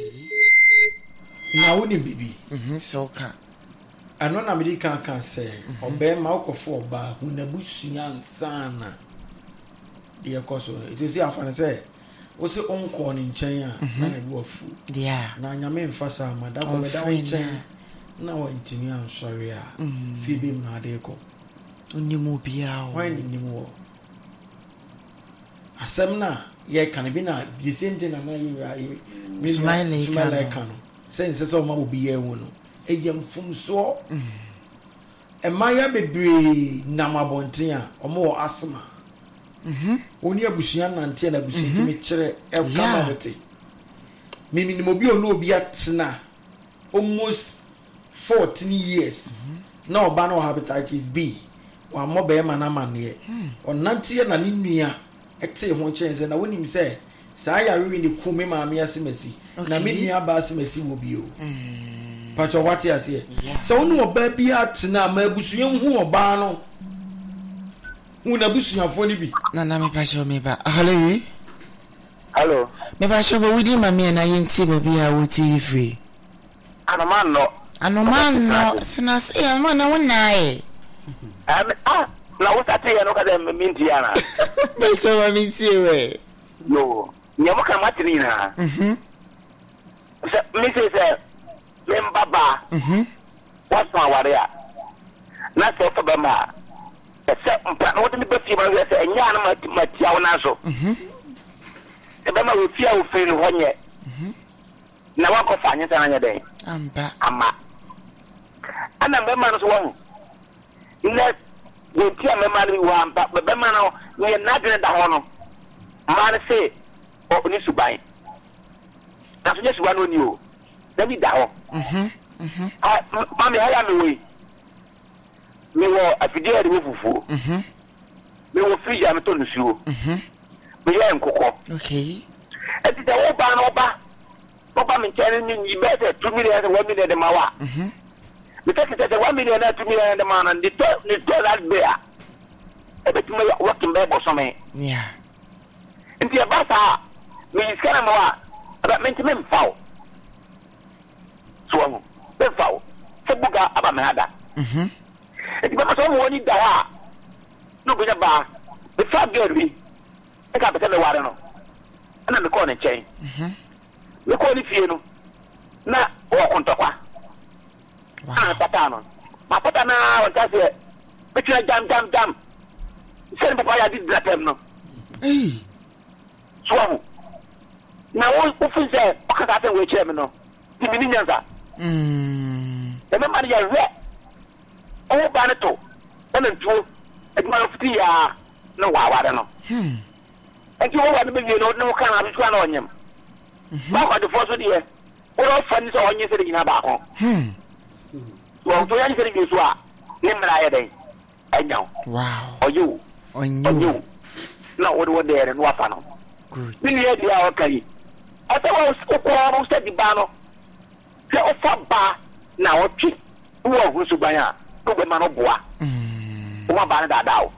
Now, wouldn't be so can. I know American can say, or bear Malco for bar, who Nabusian sana. Dear Cosso, it is here for say, what's the own corn in China, and a go of food. Yeah, now your main fassa, Madame, without China. Now, in I'm sorry, Phoebe Nadeco. Unimobia, why anymore? A semina, ye can be not the same thing. I smiling, smile like canoe. Since it's all my will be a one. A young fum so. And my baby Namabontia or more asthma. Hm. Only a Bushian and Tina Bushi to make sure El Camarity. Mimi Mobile no be at na almost fourteen years. Now, Bano hepatitis B. One more bear man, a man here. Or ninety and anemia. Except one chance, and I wouldn't say, Saya really cool me, mammy, as messy. Na me near bass messy will be you. Patch of what is here. So, no baby at now, Mabusian who are bano. Who Nabusian for be. Nana me passion me back. Hello. Hello. Me passion with him, mammy, and I ain't see baby. I will see free. And a man, no. And a man, no. Sinas, a man, I won't lie. Ah. Now what I tell you, look at them, Mintiana. That's what I mean, too. No, Yamaka Matrina. Hm. Missus Lembaba. Hm. What's my warrior? Not so for Bama. Except what in the best you will say, and Yana Matianaso. Hm. The Bama will fear fail one yet. Hm. Now I go find it another day. I'm back. I'm and I'm Bama's one. Let When Tia Mamma one, but Bemano, we are not in the honor. Man say, or need to buy. That's just one on you. Let me down. Mhm. Mhm. Mammy, I am away. Me were a video with food. Mhm. Me were free, I'm told you. Mhm. Me and Coco. Okay. And the Oba Oba. Oba, me telling you better two million and one million the Mawa. Mhm. Because it's a one million and two million the man and the third, the third that bear. A bit more working back or something. Yeah. And the Abasa, me is kind of more about mental foul. So, then foul. Sabuga Abamada. Mhm. And the Mamma only die. No, be a bar. The fat girl be. I can't tell the water. And I'm the corner chain. Mhm. The corner field. Na walk on top. Ah, Wow. Patano. My Patana was just here. But you jam, jam, jam. Send Papa did that him no. Hey. So, now what often say, because I think we're chairman no. The minions are. Mm. The member you read. Oh, Banato. One and two. At my fifty year. No, I don't know. Hmm. And you want to be you know, no kind of one on him. Back the first year. All funds on you sitting in a back. Hmm. Well, to answer you, so name I know. Wow. Or you, On or you. you. No, what were there and what fun. Good. Many years are okay. I thought I was almost at the banner. The offer bar now, cheap. Who are who's to buy a good man of bois. Mm. One banner that out.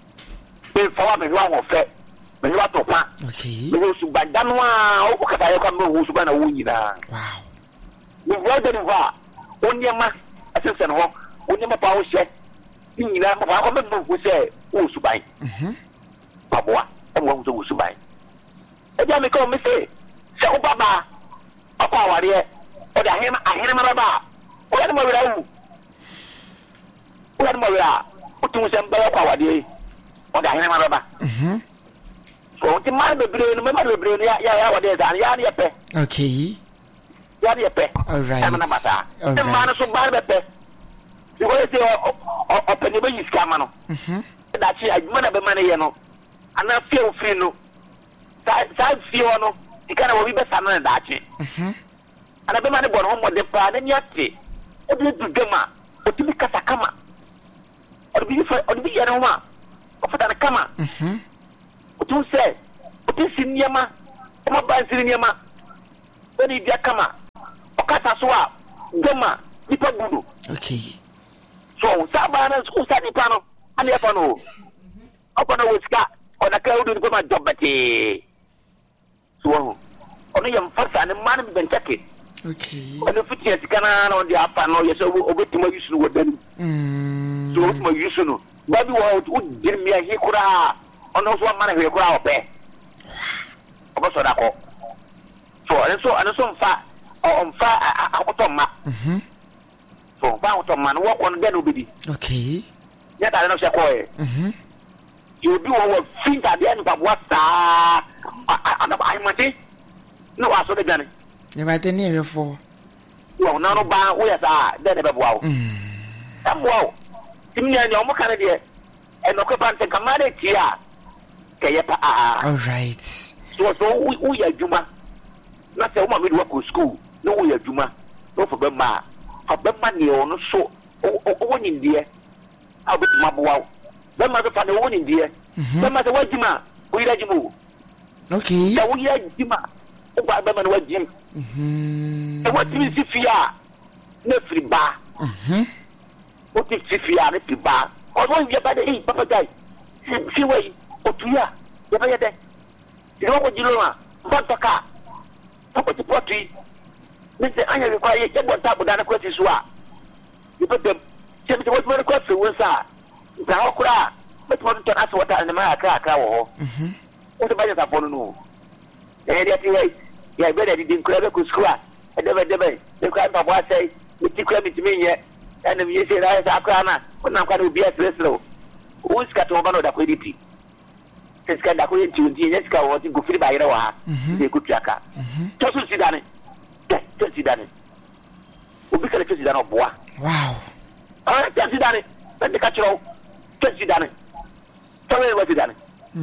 Before me, wrong of it. When you are to plan, Okay. you will to buy Danwa, or can I come who's to buy a winnie now? Wow. We wrote the river. Only a man, a sense and home, only my power shed. You know, I remember who said, who's to buy. Mhm. Papa, and one who's to buy. A jammy come, Miss A. So, Baba, a power here, or the him, I hear him about. What am I without? What am I without? Put to some better power day, or the him about. Mhm. So, the man be brain, remember the brain, yeah, yeah, what is that? Yeah, yeah, Okay. yeah, yeah, All right. I'm an amateur. All The man right. is so bad, Pepe. You want to say, oh, Penny is Camano. Mhm. That's it, I want to be money, you know. And I feel free, no. Side feel, no. You can't be better than that. Mhm. And I've been money born home with the plan and yet. What do you do, Gama? What do you make a kama? Or be for or be a Roma? Or for the kama? Mhm. What do you say? What is in Yama? Come up by Yama. When you get kama. Okasa Swa, Gama, Nipa Guru. Okay. So, Sabanas, who said the panel, and the panel. Upon a whisker, on a cloud to go my job, Betty. So, only young first and a man been checking. Okay. On the fifty years, can on the upper no, yes, over to my use with them. Mm. So, my use no. Baby, what would give me a hikura on those one man who crowd there. About so that call. So, and so, and so far, on fire, out of my. Mhm. So, found some man walk on the nobody. Okay. Yet I don't say, boy. Mhm. You do what think at the end of what I might no, I saw the gun. You might near your four. No, no, no, bar, where's I? Then about wow. Mm. I'm wow. Timmy and your Canada and occupants and command it here. All right. So, so we are Juma. Not a woman with work with school. No, we are Juma. No, for Bema. For Bema, you know, so, oh, one in there. I'll be my wow. Bema, the father, one in there. Bema, the what Jima, we let you move. Okay. So we are Jima. Oh, Bema, what Jim. Mhm. And what is if you are? No free bar. Mhm. What is if you are a bar? Or one year by the eight, Papa Guy. See way, or two years. You know what you know what you know? What the car? Papa the pottery. Mister I require you one type of dana questions. You put them. Just what one question was that? The Hokra. But what to ask what and the Maka cow. Mhm. What about that for no? And yet, yeah, better didn't clear the school. I never, never. The crime of what say, which you claim it to me yet. And if you say that is a crana, when I'm going to be a slow. Who's got over the quality? It's got a quality to the next car was go free by Roa. They could tracker. Just see that. Just see that. We can just see that of bois. Wow. All right, just see that. Let the catch all. kesi dane tawe wa sidane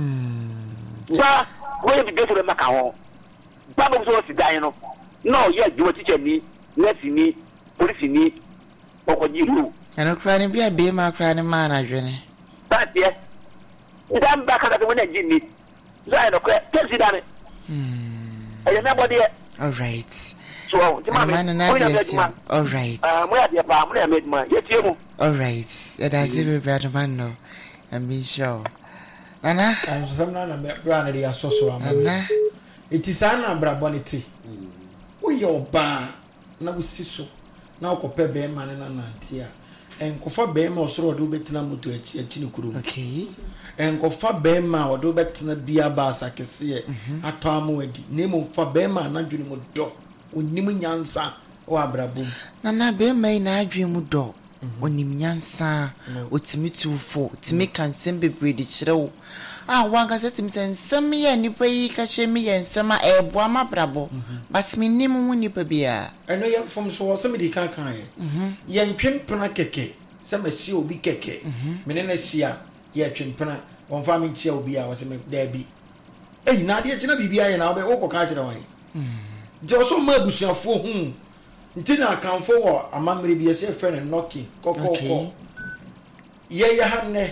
ba wo bi deso be maka ho ba bo so sidan no no ye ju teacher ni nurse ni police ni okojiru ana kra ne bia be ma kra ne ma na dwene ba tie idan ba ka da wona jinni zai no kesi dane mm aye na body all right so ti ma me all right ah mo ya dia pa mo ya me ma ye tie mu all right that is it brother man no I'm being sure Nana I'm some na me bra na dia soso am Nana it is ana bra bonity wo yo ba na wo siso na okope be ma ne na nantia enkofa be ma osoro do betina moto achi achi ne kuro okay enkofa be ma odo betina bia ba asakese ato amwadi nemo fa be ma na dwene mo do onim nyansa o abrabum Nana be ma ina adwe mu do onim nyansa otimi tufo timi kansem bebre de kirewo ah wanga setim sensem ye nipa yi ka chemi ye nsema ebo ama brabo but me nim mu nipa bia eno ye from so so me di kan kan ye ye ntwempena keke se ma si obi keke me ne na sia ye twempena won fa me chia obi a wo se me da bi eh na de china bibia ye na wo ko ka kire wan je so ma busuafo hu ntina akanfo wo amamre bi ese fe ne knocking kokoko ye ye hanne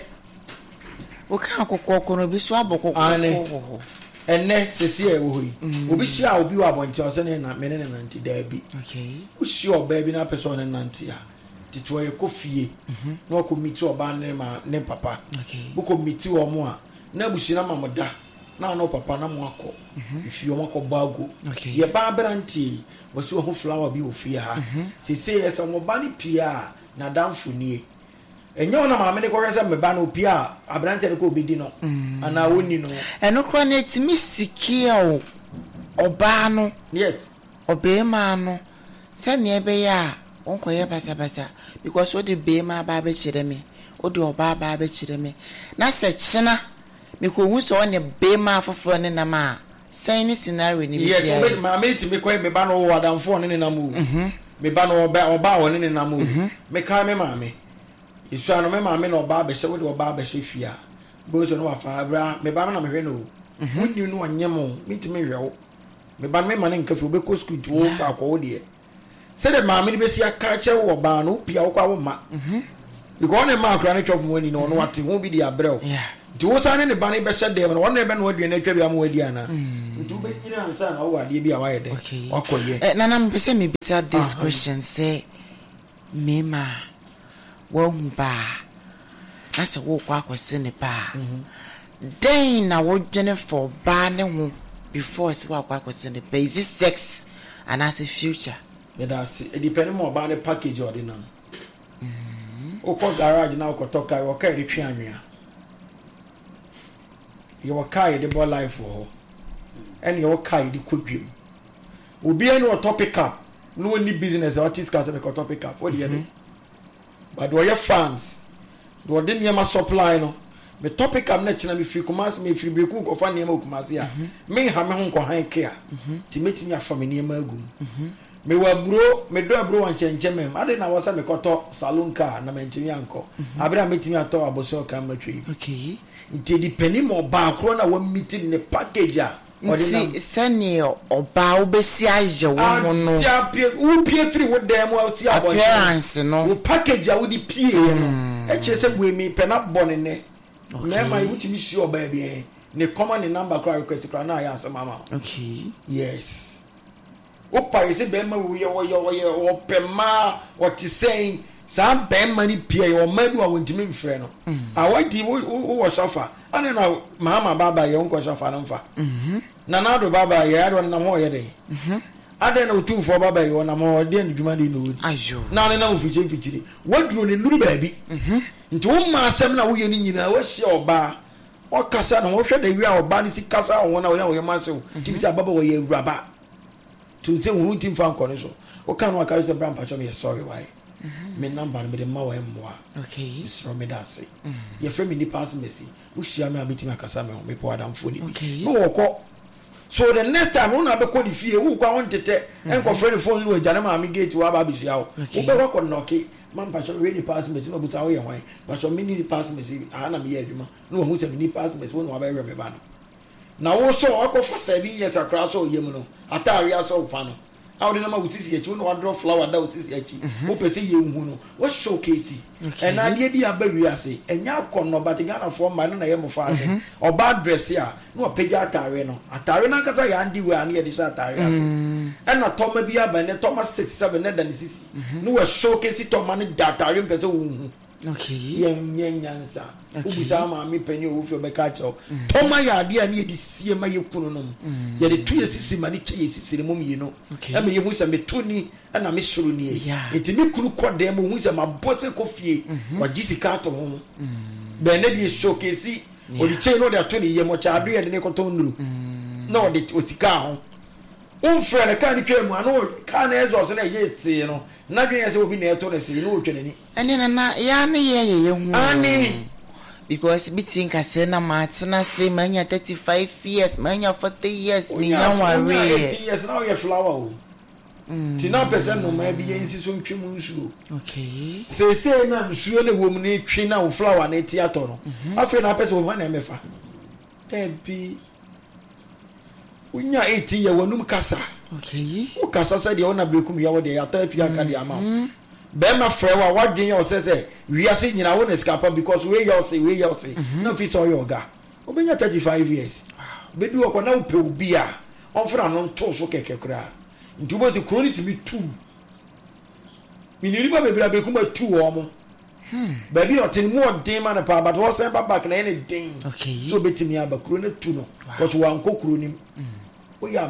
o ka kokoko no bi so abokoko enne sesi e wo hori obi hia obi wa bonti o se ne na me ne na nti da bi okay o hia oba bi na person ne nanti a tito ye kofie na ko miti oba ne ma ne papa okay bu ko miti wo mo a na busu na mamoda na no papa na mo akọ ifi o mako bago ye ba branti wo se ho flower bi ofie ha sesi ye se mo ba ni pia na danfo nie enye ona ma me ne ko hwese me ba no pia abranti ne ko obedi no ana woni no eno kro na etimi sikia o oba no yes obema no se ne ebe ya onkoye basa basa because what the bema ba be kire me o de oba ba be kire me na se china me ko hu so ne bema afoforo ne na ma sen ni scenario ni bi yes o ma me ti me ko me ba no wo adamfo ne ne na mu me ba no oba oba wo ne ne na mu me ka me ma me isu ano me ma me no oba be se wo de oba be se fia bo so no wa fa bra me ba na me hwe no wonni no anyemo me ti me hwe wo me ba me ma ne nkafu be ko school ti wo ba ko wo de se de ma me be si aka che wo ba no pia wo kwa wo ma because ne ma akra ne chop mo ni no no ate ho bi di abrel ti wo sa ne ne ba ne be hye de no wona be no wadua na atwa bi am wadi ana nti wo be nyina ansa na wo ade bi a wa ye de wakoye eh nana me pese me bisa this question say mema wo mba asa wo kwa kwese ne pa then na wo dwene for ba ne ho before se wa kwa kwese ne pa is it sex and as a future yeah that's it depend more about the package or the nam o ko garage na o ko toka o ka ri twa anwea you kai the boy life for and you kai the kodwem obi any o topic up no any business or this case be topic up what do you do but do your farms do the near supply no me topic up na china me free commerce me free breku ko fa near commerce ya me ha me ho ko han ke a ti metimi afa me near magum me wa bro me do bro wan chenche mem ade na wosa me koto salon car na me ntimi anko abira metimi ato aboso ka matwi okay nti depending mo ba kro na wa meeting ne package a nti sani oba obesi aje wo ho no sia pie u pie free wo dem wo sia aboso appearance no wo package a wo di pie no e che se bu mi pe na bone ne me ma you timi shi oba bia ne common ne number cry request cry na ya asema ma okay yes opa ise be ma wo ye wo ye wo ye wo pe ma what is saying some be ma ni pie wo ma bi wa wontimi mfre no awadi wo wo sofa ane na mama baba ye onko sofa no mfa mhm na na do baba ye ado na ho ye de mhm ade na otumfo baba ye na mo de ndwuma de no wodi ayo na ne na ofiche fichiri waduro ne nuru baabi mhm nti wo ma asem na wo ye ni nyina wo hye oba o kasa na wo hwe da wi a oba ni si kasa wo na wo ye ma so timi sa baba wo ye awuraba to say we team fan kon so o kan wa ka say brand patch me sorry why me number me the ma wa emwa okay is from me that say ye frame me ni pass messi we share me abiti makasa me me po adam phone okay no woko so the next time we na be call the fee we kwa won tete en ko frame phone we jana ma me gate wa ba bisia o we be ko knock man pa so really pass me no buta wo ye hwan but so mini pass me say ana me ye adwuma no hu say mini pass me won wa ba me ba no na wo so akofa seven years akra so yem no atari aso pa no awde na ma wusisi echi no draw flower da wusisi echi wo pese ye hu no wo showcase and na de bi abawi ase enya akono but Ghana for man na ye mo fa ase oba dress ya no pega atare no atare na kasa ya ndi we an ye de atare ase and na toma bi aba ne toma six seven na dan sisi no wo showcase toma ne atare pese wo hu okay yen yen nyansa ubisa ma mi penye wo fi obeka cho toma ya ade ani edi sie ma ye kunu no ye de tu ye sisi ma ni che ye sisi mum yi no e me ye hu se me tuni na me suru ni enti ni kunu kodem mo hu se ma bose ko fie wa jisika to ho be na di showcase o di che no de to ni ye mo cha ado ye de ne ko to nuru na o de osika ho un frere kan ni kwemu ano kan ezo se na ye ti no na dwen ye se obi na eto ne se no o twene ni ene na na ya ne ye ye ye hu ani because bitin ka se na matna se manya thirty-five years manya forty years me yan ware eighteen years now ye flower o ti na person no ma bi ye nsi so ntwemu nsuo okay se se na nsuo ne wo mu ne twi na wo flower na ti ato no afi na person wo na emefa debi unya eighteen years wonum kasa okay o kasa se de ona brekum ya wo de ya ta twi aka de ama be ma frewa wadwen ya o se se wiase nyina wo na skapa because we ya o se we ya o se na fi so yoga obenya thirty-five years be du okona wo pe obi a onfra no nto so keke kura ntubo se chronic bi two miniri ba be bra be kuma two o mo hmm baby o tin mo den man pa but wo se back na any den okay so betimi aba chronic two no because wan ko chronim o ya